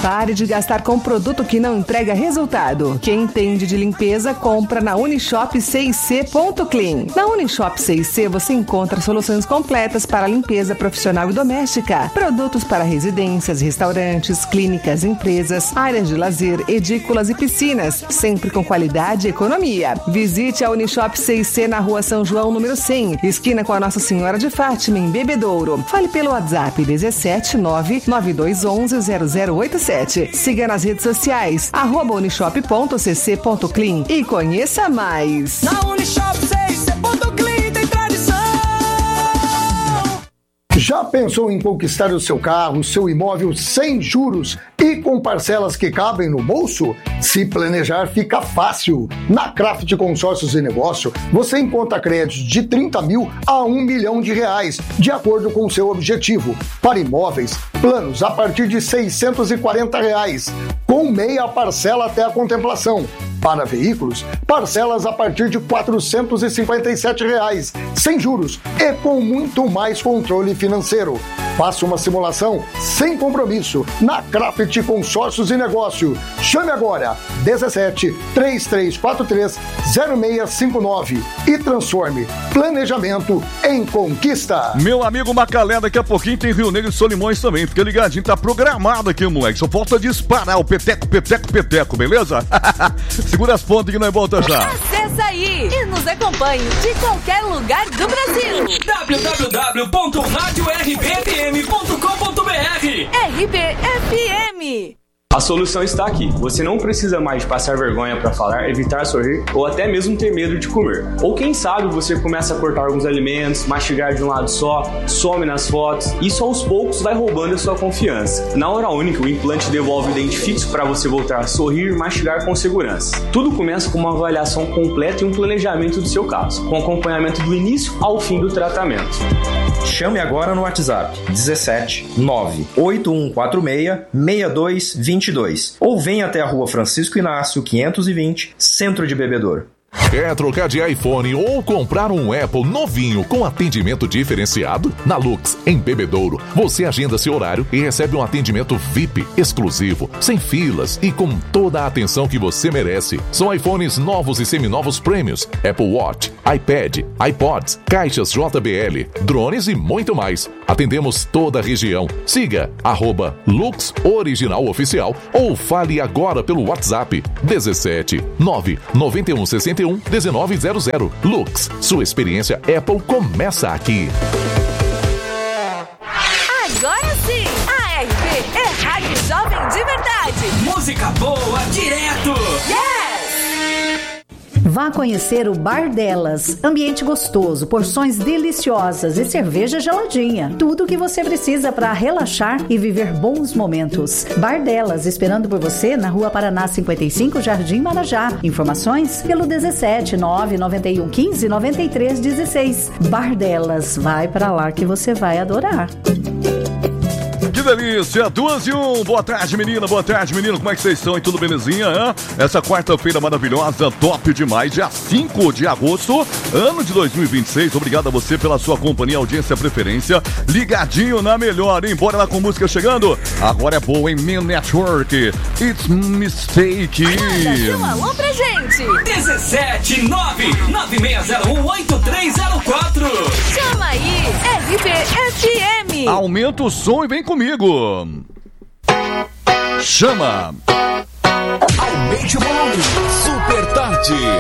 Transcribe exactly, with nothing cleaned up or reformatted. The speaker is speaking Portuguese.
Pare de gastar com produto que não entrega resultado. Quem entende de limpeza, compra na Unishop C I C ponto clean. Na Unishop C I C você encontra soluções completas para limpeza profissional e doméstica. Produtos para residências, restaurantes, clínicas, empresas, áreas de lazer, edículas e piscinas. Sempre com qualidade e economia. Visite a Unishop C I C na Rua São João, número cem, esquina com a Nossa Senhora de Fátima, em Bebedouro. Fale pelo WhatsApp dezessete nove nove dois onze zero zero oito sete. Siga nas redes sociais, arroba unishop ponto c c ponto clean e conheça mais. Na Unishop C I C ponto clean tem tradição. Já pensou em conquistar o seu carro, seu imóvel sem juros e com parcelas que cabem no bolso? Se planejar fica fácil. Na Craft Consórcios e Negócio, você encontra créditos de trinta mil a um milhão de reais, de acordo com o seu objetivo. Para imóveis, planos a partir de seiscentos e quarenta reais, com meia parcela até a contemplação. Para veículos, parcelas a partir de quatrocentos e cinquenta e sete reais, sem juros e com muito mais controle financeiro. Faça uma simulação sem compromisso na Craft Consórcios e Negócio. Chame agora dezessete, três três quatro três, zero seis cinco nove e transforme planejamento em conquista. Meu amigo Macalé, daqui a pouquinho tem Rio Negro e Solimões também. Fica ligadinho, tá programado aqui, moleque. Só falta disparar o peteco, peteco, peteco, beleza? Segura as pontas que nós volta já. Acesse aí e nos acompanhe de qualquer lugar do Brasil. w w w ponto rádio r b f m ponto com ponto b r. R B F M. A solução está aqui. Você não precisa mais de passar vergonha para falar, evitar sorrir ou até mesmo ter medo de comer. Ou quem sabe você começa a cortar alguns alimentos, mastigar de um lado só, some nas fotos. Isso aos poucos vai roubando a sua confiança. Na Hora Única, o implante devolve o dente fixo para você voltar a sorrir e mastigar com segurança. Tudo começa com uma avaliação completa e um planejamento do seu caso, com acompanhamento do início ao fim do tratamento. Chame agora no WhatsApp dezessete nove oito um quatro seis seis dois dois dois ou venha até a Rua Francisco Inácio quinhentos e vinte, Centro de Bebedouro. Quer trocar de iPhone ou comprar um Apple novinho com atendimento diferenciado? Na Lux, em Bebedouro, você agenda seu horário e recebe um atendimento V I P exclusivo, sem filas e com toda a atenção que você merece. São iPhones novos e seminovos prêmios, Apple Watch, iPad, iPods, caixas J B L, drones e muito mais. Atendemos toda a região. Siga arroba Lux Original Oficial ou fale agora pelo WhatsApp dezessete nove nove um seis um um nove zero zero. Lux, sua experiência Apple começa aqui. Agora sim, a R B é Rádio Jovem de verdade. Música boa direto. Yes! Vá conhecer o Bar Delas. Ambiente gostoso, porções deliciosas e cerveja geladinha. Tudo o que você precisa para relaxar e viver bons momentos. Bar Delas, esperando por você na Rua Paraná cinquenta e cinco, Jardim Marajá. Informações pelo dezessete nove nove um quinze noventa e três dezesseis. Bar Delas, vai pra lá que você vai adorar. Que delícia, duas e um, boa tarde menina, boa tarde menino, como é que vocês estão? E tudo belezinha, hein? Essa quarta-feira maravilhosa, top demais, dia cinco de agosto, ano de dois mil e vinte e seis, obrigado a você pela sua companhia, audiência, preferência, ligadinho na melhor, hein? Bora lá com música chegando, agora é boa, hein? Man Network, It's Mistake. Manda seu alô pra gente, dezessete nove nove seis zero um oito três zero quatro. Chama aí, R B F M. Aumenta o som e vem comigo. Chama. Aumente o volume. Super tarde.